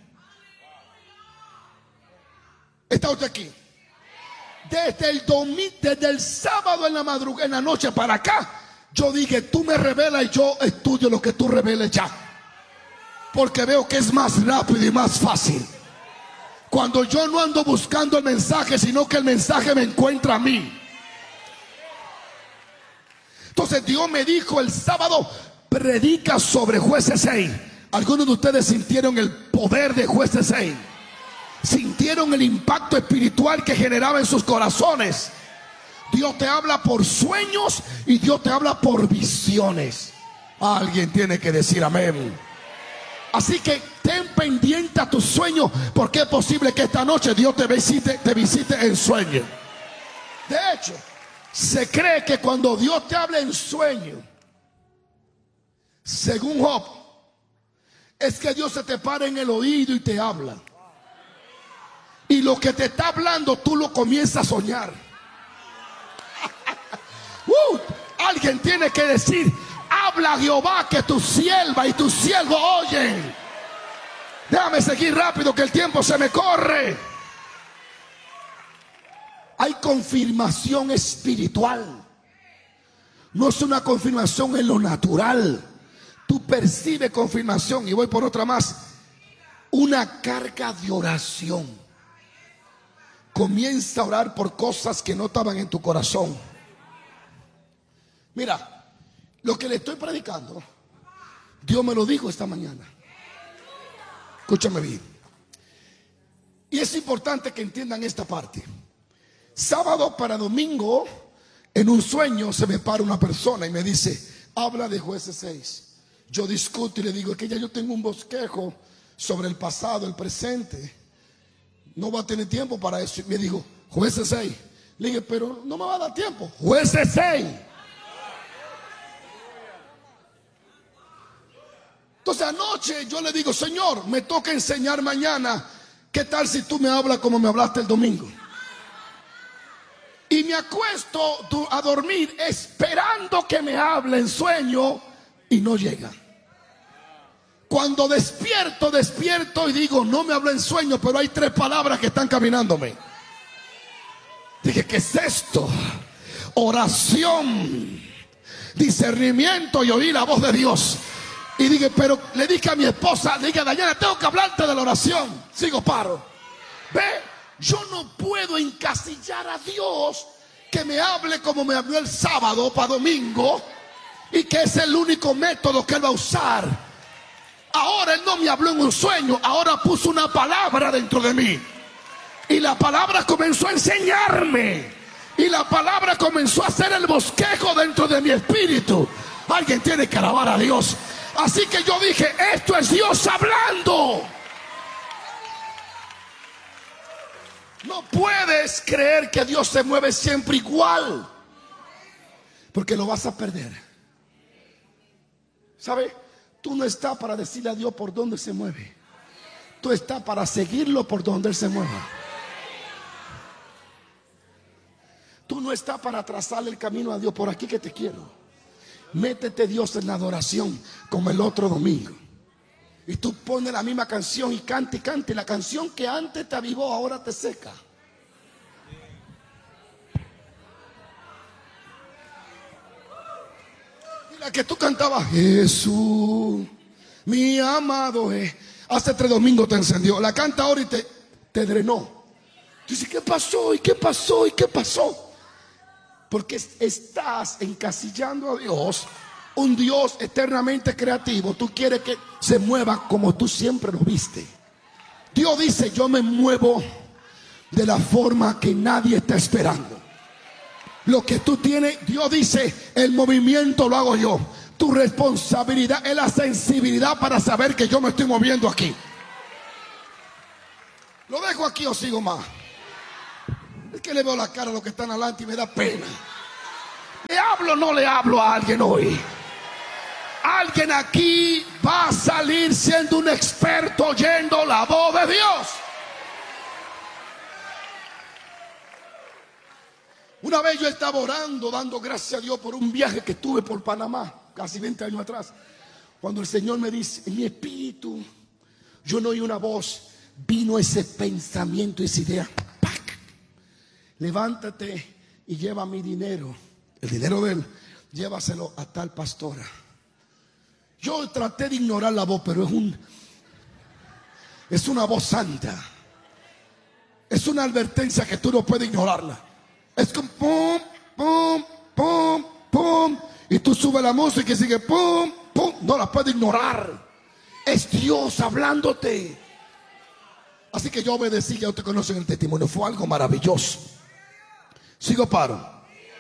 ¿Está usted aquí? Desde el sábado en la madrugada, en la noche para acá, yo dije, tú me revelas y yo estudio lo que tú reveles ya. Porque veo que es más rápido y más fácil. Cuando yo no ando buscando el mensaje, sino que el mensaje me encuentra a mí. Entonces Dios me dijo el sábado, predica sobre Jueces 6. Algunos de ustedes sintieron el poder de Jueces 6. Sintieron el impacto espiritual que generaba en sus corazones. Dios te habla por sueños y Dios te habla por visiones. Alguien tiene que decir amén. Así que ten pendiente a tus sueños, porque es posible que esta noche Dios te visite en sueño. De hecho, se cree que cuando Dios te habla en sueño, según Job, es que Dios se te para en el oído y te habla. Y lo que te está hablando tú lo comienzas a soñar. Alguien tiene que decir, habla Jehová, que tu sierva y tu siervo oyen. Déjame seguir rápido que el tiempo se me corre. Hay confirmación espiritual. No es una confirmación en lo natural. Tú percibes confirmación. Y voy por otra más. Una carga de oración. Comienza a orar por cosas que no estaban en tu corazón. Mira, lo que le estoy predicando, Dios me lo dijo esta mañana. Escúchame bien. Y es importante que entiendan esta parte. Sábado para domingo, en un sueño se me para una persona y me dice, habla de Jueces 6. Yo discuto y le digo, es que ya yo tengo un bosquejo sobre el pasado, el presente. No va a tener tiempo para eso. Y me dijo, Jueces 6. Le dije, pero no me va a dar tiempo. Jueces 6. Entonces anoche yo le digo, Señor, me toca enseñar mañana. ¿Qué tal si tú me hablas como me hablaste el domingo? Y me acuesto a dormir esperando que me hable en sueño y no llega. Cuando despierto y digo, no me habló en sueño, pero hay 3 palabras que están caminándome. Dije, ¿qué es esto? Oración, discernimiento y oír la voz de Dios. Y dije, pero le dije a mi esposa, le dije, Dayana, tengo que hablarte de la oración. Sigo paro. Ve, yo no puedo encasillar a Dios que me hable como me habló el sábado para domingo y que es el único método que Él va a usar. Ahora Él no me habló en un sueño, ahora puso una palabra dentro de mí. Y la palabra comenzó a enseñarme. Y la palabra comenzó a hacer el bosquejo dentro de mi espíritu. Alguien tiene que alabar a Dios. Así que yo dije, esto es Dios hablando. No puedes creer que Dios se mueve siempre igual, porque lo vas a perder. ¿Sabe? Tú no estás para decirle a Dios por dónde se mueve. Tú estás para seguirlo por donde Él se mueva. Tú no estás para trazarle el camino a Dios, por aquí que te quiero. Métete Dios en la adoración como el otro domingo. Y tú pones la misma canción y canta y canta. Y la canción que antes te avivó ahora te seca. Y la que tú cantabas, Jesús, mi amado es. Hace 3 domingos te encendió. La canta ahora y te drenó. Tú dices, ¿qué pasó? ¿Y qué pasó? ¿Y qué pasó? Porque estás encasillando a Dios, un Dios eternamente creativo. Tú quieres que se mueva como tú siempre lo viste. Dios dice, yo me muevo de la forma que nadie está esperando. Lo que tú tienes, Dios dice, el movimiento lo hago yo. Tu responsabilidad es la sensibilidad para saber que yo me estoy moviendo aquí. ¿Lo dejo aquí o sigo más? Es que le veo la cara a los que están adelante y me da pena. ¿Le hablo o no le hablo a alguien hoy? Alguien aquí va a salir siendo un experto oyendo la voz de Dios. Una vez yo estaba orando, dando gracias a Dios por un viaje que tuve por Panamá, casi 20 años atrás. Cuando el Señor me dice, en mi espíritu, yo no oí una voz, vino ese pensamiento, esa idea. ¡Pac! Levántate y lleva mi dinero, el dinero de él, llévaselo a tal pastora. Yo traté de ignorar la voz, pero es una voz santa. Es una advertencia que tú no puedes ignorarla. Es como pum, pum, pum, pum. Y tú subes la música y sigue pum, pum. No la puedes ignorar. Es Dios hablándote. Así que yo obedecí, ya ustedes conocen el testimonio. Fue algo maravilloso. Sigo paro.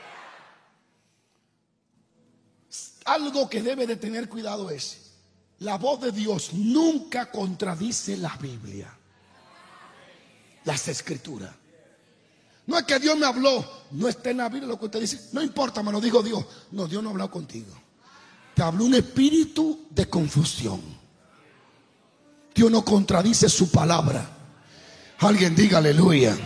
Algo que debe de tener cuidado es: la voz de Dios nunca contradice la Biblia, las escrituras. No es que Dios me habló, no está en la Biblia lo que usted dice. No importa, me lo dijo Dios. No, Dios no ha hablado contigo. Te habló un espíritu de confusión. Dios no contradice su palabra. Alguien diga aleluya.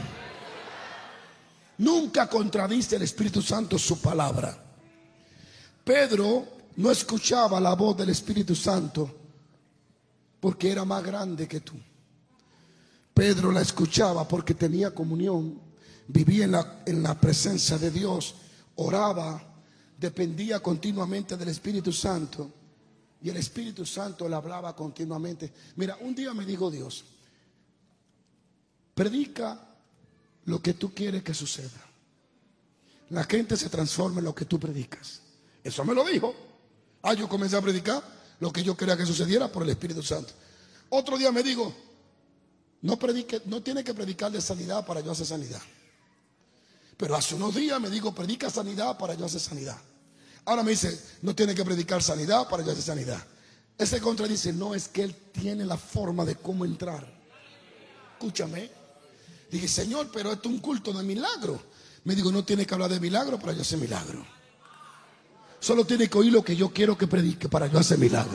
Nunca contradice el Espíritu Santo su palabra. Pedro no escuchaba la voz del Espíritu Santo porque era más grande que tú. Pedro la escuchaba porque tenía comunión, vivía en la presencia de Dios, oraba, dependía continuamente del Espíritu Santo, y el Espíritu Santo le hablaba continuamente. Mira, un día me dijo Dios: predica lo que tú quieres que suceda. La gente se transforma en lo que tú predicas. Eso me lo dijo. Yo comencé a predicar lo que yo quería que sucediera por el Espíritu Santo. Otro día me dijo: no predique, no tiene que predicar de sanidad para yo hacer sanidad. Pero hace unos días me dijo: predica sanidad para yo hacer sanidad. Ahora me dice: no tiene que predicar sanidad para yo hacer sanidad. Ese contradice. No, es que él tiene la forma de cómo entrar. Escúchame. Dije: Señor, pero esto es un culto de milagro. Me dijo: no tiene que hablar de milagro para yo hacer milagro. Solo tiene que oír lo que yo quiero que predique para yo hacer milagro.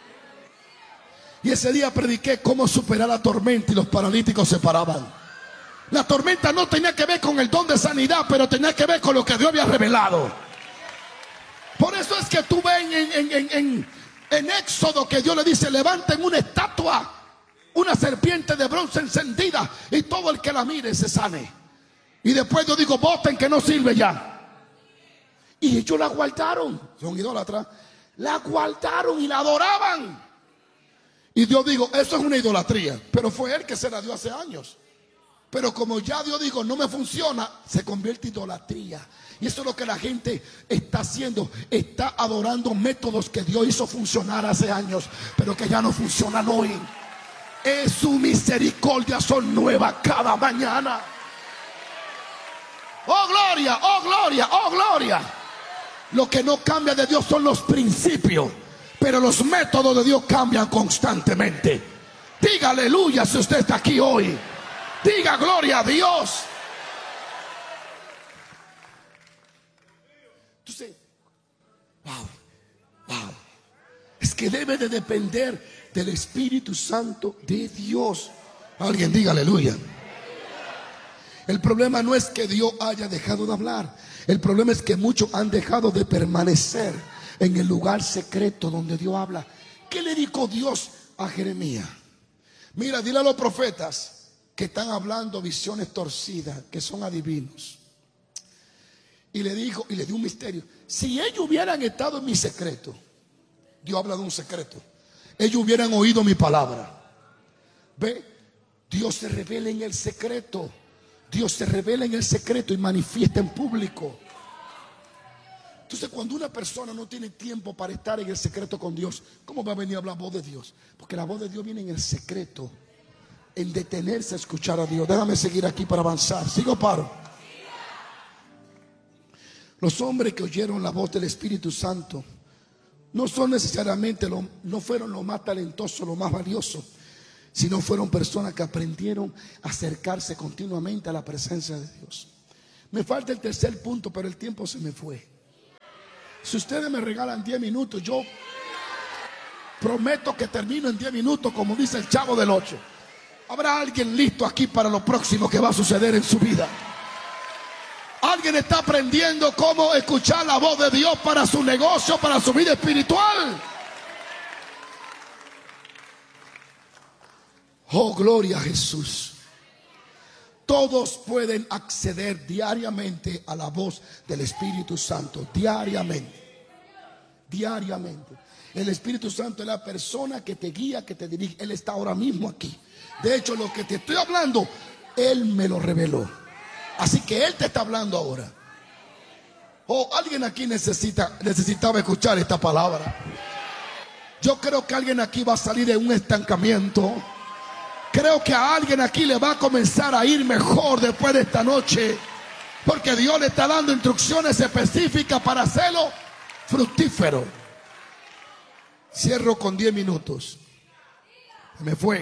Y ese día prediqué cómo superar la tormenta y los paralíticos se paraban. La tormenta no tenía que ver con el don de sanidad, pero tenía que ver con lo que Dios había revelado. Por eso es que tú ves en Éxodo que Dios le dice: levanten una estatua, una serpiente de bronce encendida, y todo el que la mire se sane. Y después yo digo: boten que no sirve ya. Y ellos la guardaron. Son idólatras. La guardaron y la adoraban. Y Dios dijo: eso es una idolatría. Pero fue él que se la dio hace años. Pero como ya Dios dijo: no me funciona, se convierte en idolatría. Y eso es lo que la gente está haciendo. Está adorando métodos que Dios hizo funcionar hace años, pero que ya no funcionan hoy. Es su misericordia, son nuevas cada mañana. Oh gloria, oh gloria, oh gloria. Lo que no cambia de Dios son los principios, pero los métodos de Dios cambian constantemente. Diga aleluya si usted está aquí hoy. Diga gloria a Dios. Entonces, wow. Es que debe de depender del Espíritu Santo de Dios. Alguien diga aleluya. El problema no es que Dios haya dejado de hablar. El problema es que muchos han dejado de permanecer en el lugar secreto donde Dios habla. ¿Qué le dijo Dios a Jeremías? Mira, dile a los profetas que están hablando visiones torcidas, que son adivinos. Y le dijo, y le dio un misterio. Si ellos hubieran estado en mi secreto, Dios habla de un secreto, ellos hubieran oído mi palabra. Ve, Dios se revela en el secreto. Dios se revela en el secreto y manifiesta en público. Entonces, cuando una persona no tiene tiempo para estar en el secreto con Dios, ¿cómo va a venir a hablar la voz de Dios? Porque la voz de Dios viene en el secreto, en detenerse a escuchar a Dios. Déjame seguir aquí para avanzar. Sigo paro. Los hombres que oyeron la voz del Espíritu Santo no son necesariamente no fueron lo más talentoso, lo más valioso, sino fueron personas que aprendieron a acercarse continuamente a la presencia de Dios. Me falta el tercer punto, pero el tiempo se me fue. Si ustedes me regalan 10 minutos, yo prometo que termino en 10 minutos, como dice el Chavo del 8. ¿Habrá alguien listo aquí para lo próximo que va a suceder en su vida? ¿Alguien está aprendiendo cómo escuchar la voz de Dios para su negocio, para su vida espiritual? Oh, gloria a Jesús. Todos pueden acceder diariamente a la voz del Espíritu Santo. Diariamente. Diariamente. El Espíritu Santo es la persona que te guía, que te dirige. Él está ahora mismo aquí. De hecho, lo que te estoy hablando, Él me lo reveló. Así que Él te está hablando ahora. Oh, alguien aquí necesitaba escuchar esta palabra. Yo creo que alguien aquí va a salir de un estancamiento. Creo que a alguien aquí le va a comenzar a ir mejor después de esta noche, porque Dios le está dando instrucciones específicas para hacerlo fructífero. Cierro con 10 minutos. Me fue.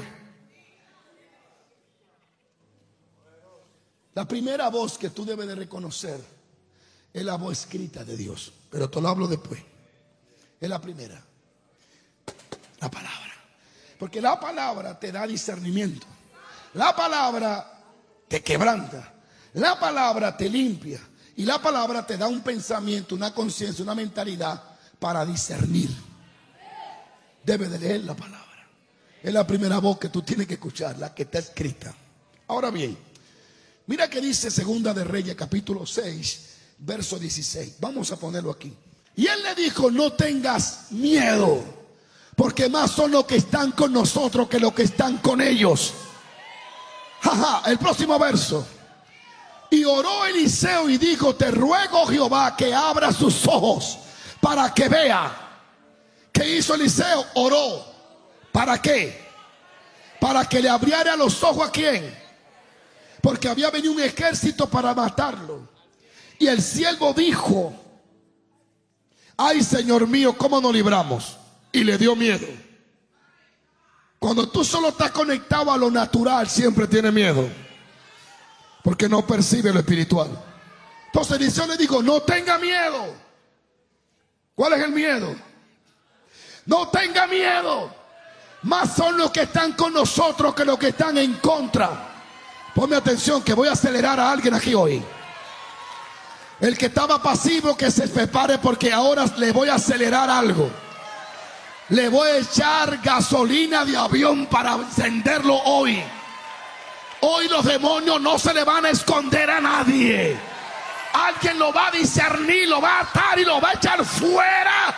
La primera voz que tú debes de reconocer es la voz escrita de Dios, pero te lo hablo después. Es la primera. La palabra. Porque la palabra te da discernimiento. La palabra te quebranta. La palabra te limpia. Y la palabra te da un pensamiento, una conciencia, una mentalidad para discernir. Debes de leer la palabra. Es la primera voz que tú tienes que escuchar, la que está escrita. Ahora bien, mira que dice Segunda de Reyes, capítulo 6, verso 16. Vamos a ponerlo aquí. Y él le dijo: no tengas miedo, porque más son los que están con nosotros que los que están con ellos. El próximo verso. Y oró Eliseo y dijo: te ruego, Jehová, que abra sus ojos para que vea. ¿Qué hizo Eliseo? Oró. ¿Para qué? Para que le abriera los ojos. ¿A quién? Porque había venido un ejército para matarlo. Y el siervo dijo: ay, Señor mío, ¿cómo nos libramos? Y le dio miedo. Cuando tú solo estás conectado a lo natural, siempre tienes miedo, porque no percibe lo espiritual. Entonces Eliseo le dijo: no tenga miedo. ¿Cuál es el miedo? No tenga miedo. Más son los que están con nosotros que los que están en contra. Ponme atención, que voy a acelerar a alguien aquí hoy. El que estaba pasivo, que se prepare, porque ahora le voy a acelerar algo. Le voy a echar gasolina de avión para encenderlo hoy. Hoy los demonios no se le van a esconder a nadie. Alguien lo va a discernir, lo va a atar y lo va a echar fuera.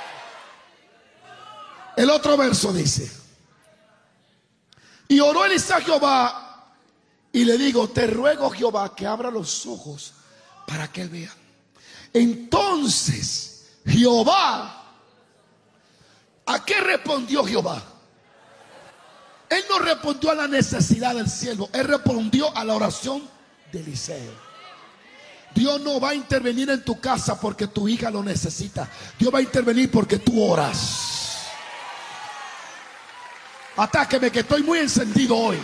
El otro verso dice: y oró Eliseo a Jehová y le digo: te ruego, Jehová, que abra los ojos para que él vea. Entonces Jehová, ¿a qué respondió Jehová? Él no respondió a la necesidad del siervo, él respondió a la oración de Eliseo. Dios no va a intervenir en tu casa porque tu hija lo necesita. Dios va a intervenir porque tú oras. Atáqueme, que estoy muy encendido hoy.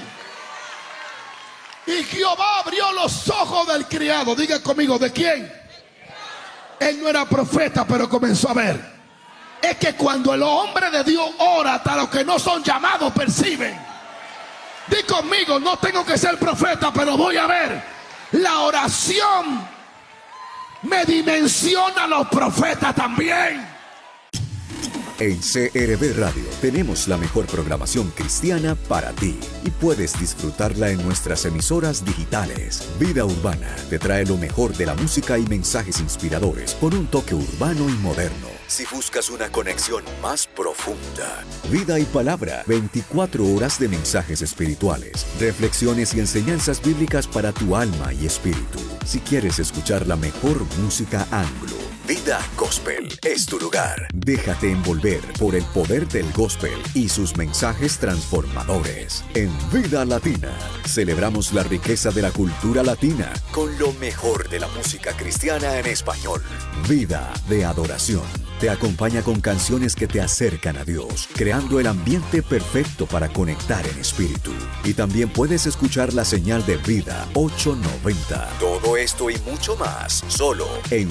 Y Jehová abrió los ojos del criado. Diga conmigo, ¿de quién? Él no era profeta, pero comenzó a ver. Es que cuando el hombre de Dios ora, hasta los que no son llamados perciben. Di conmigo: no tengo que ser profeta, pero voy a ver. La oración me dimensiona a los profetas también. En CRB Radio tenemos la mejor programación cristiana para ti y puedes disfrutarla en nuestras emisoras digitales. Vida Urbana te trae lo mejor de la música y mensajes inspiradores con un toque urbano y moderno. Si buscas una conexión más profunda, Vida y Palabra, 24 horas de mensajes espirituales, reflexiones y enseñanzas bíblicas para tu alma y espíritu. Si quieres escuchar la mejor música anglo, Vida Gospel es tu lugar. Déjate envolver por el poder del gospel y sus mensajes transformadores. En Vida Latina, celebramos la riqueza de la cultura latina con lo mejor de la música cristiana en español. Vida de adoración. Te acompaña con canciones que te acercan a Dios, creando el ambiente perfecto para conectar en espíritu. Y también puedes escuchar la señal de Vida 890. Todo esto y mucho más, solo en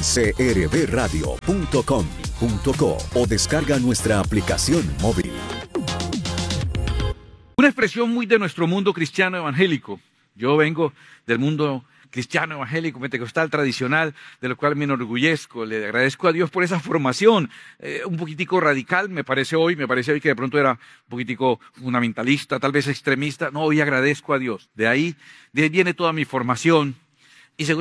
crbradio.com.co o descarga nuestra aplicación móvil. Una expresión muy de nuestro mundo cristiano evangélico. Yo vengo del mundo cristiano evangélico, pentecostal, tradicional, de lo cual me enorgullezco. Le agradezco a Dios por esa formación, un poquitico radical, me parece hoy que de pronto era un poquitico fundamentalista, tal vez extremista. No, hoy agradezco a Dios. De ahí viene toda mi formación.